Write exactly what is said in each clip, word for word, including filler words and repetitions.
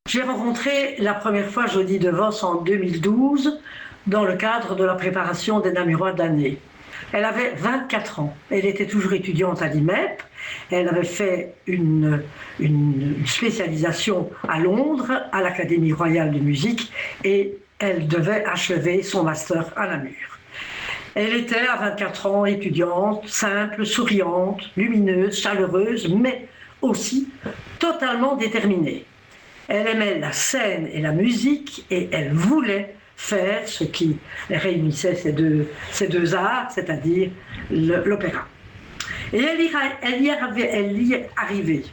J'ai rencontré la première fois Jodie DeVos en deux mille douze dans le cadre de la préparation des Namurois de l'année. Elle avait vingt-quatre ans, elle était toujours étudiante à l'I M E P, elle avait fait une, une, une spécialisation à Londres, à l'Académie royale de musique, et elle devait achever son master à Namur. Elle était à vingt-quatre ans étudiante, simple, souriante, lumineuse, chaleureuse, mais aussi totalement déterminée. Elle aimait la scène et la musique et elle voulait faire ce qui réunissait ces deux, ces deux arts, c'est-à-dire l'opéra. Et elle y, elle, y arrivait, elle y est arrivée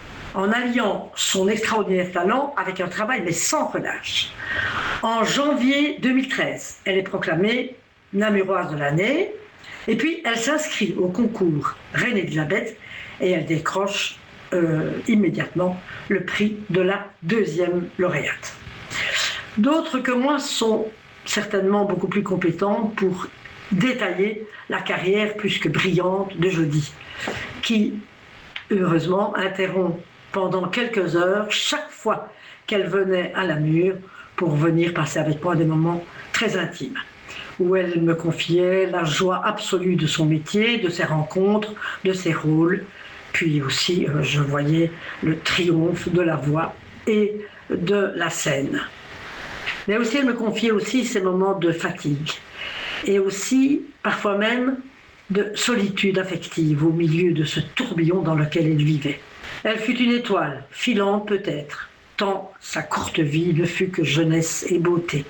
en alliant son extraordinaire talent avec un travail mais sans relâche. En janvier deux mille treize, elle est proclamée Namuroise de l'année et puis elle s'inscrit au concours Reine Elisabeth et elle décroche Euh, immédiatement le prix de la deuxième lauréate. D'autres que moi sont certainement beaucoup plus compétents pour détailler la carrière plus que brillante de Jodie, qui, heureusement, interrompt pendant quelques heures chaque fois qu'elle venait à Namur pour venir passer avec moi des moments très intimes, où elle me confiait la joie absolue de son métier, de ses rencontres, de ses rôles. Puis aussi, euh, je voyais le triomphe de la voix et de la scène. Mais aussi, elle me confiait aussi ces moments de fatigue et aussi, parfois même, de solitude affective au milieu de ce tourbillon dans lequel elle vivait. Elle fut une étoile, filante peut-être, tant sa courte vie ne fut que jeunesse et beauté.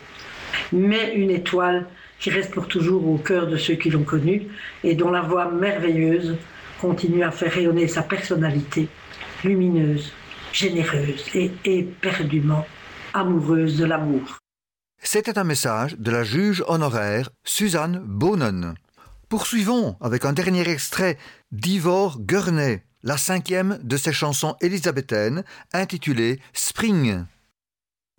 Mais une étoile qui reste pour toujours au cœur de ceux qui l'ont connue et dont la voix merveilleuse continue à faire rayonner sa personnalité lumineuse, généreuse et éperdument amoureuse de l'amour. C'était un message de la juge honoraire Suzanne Bohnen. Poursuivons avec un dernier extrait d'Ivor Gurney, la cinquième de ses chansons élisabéthaines intitulée Spring.